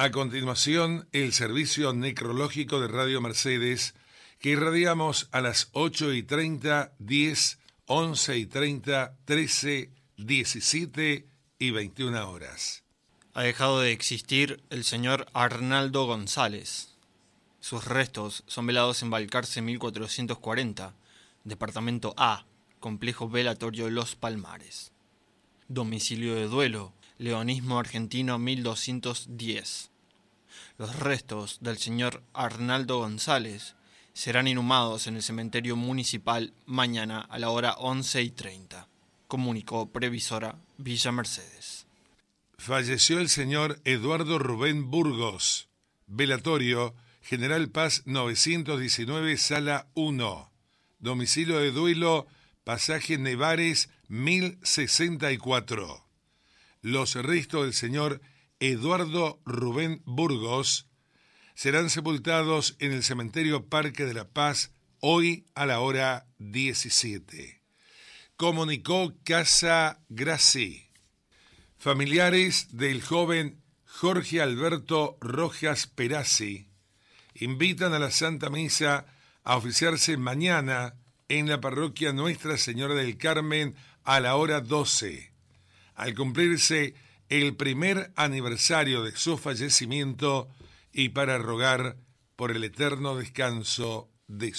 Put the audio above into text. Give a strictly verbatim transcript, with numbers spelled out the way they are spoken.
A continuación, el servicio necrológico de Radio Mercedes, que irradiamos a las ocho y treinta, diez, once y treinta, trece, diecisiete y veintiuna horas. Ha dejado de existir el señor Arnaldo González. Sus restos son velados en Balcarce mil cuatrocientos cuarenta, Departamento A, Complejo Velatorio Los Palmares. Domicilio de duelo, Leonismo Argentino mil doscientos diez. Los restos del señor Arnaldo González serán inhumados en el cementerio municipal mañana a la hora once y treinta, comunicó Previsora Villa Mercedes. Falleció el señor Eduardo Rubén Burgos. Velatorio, General Paz novecientos diecinueve, Sala uno. Domicilio de duelo, Pasaje Nevares mil sesenta y cuatro. Los restos del señor Eduardo Rubén Burgos serán sepultados en el cementerio Parque de la Paz hoy a la hora diecisiete. Comunicó Casa Graci. Familiares del joven Jorge Alberto Rojas Perazzi invitan a la Santa Misa a oficiarse mañana en la parroquia Nuestra Señora del Carmen a la hora doce. Al cumplirse el primer aniversario de su fallecimiento y para rogar por el eterno descanso de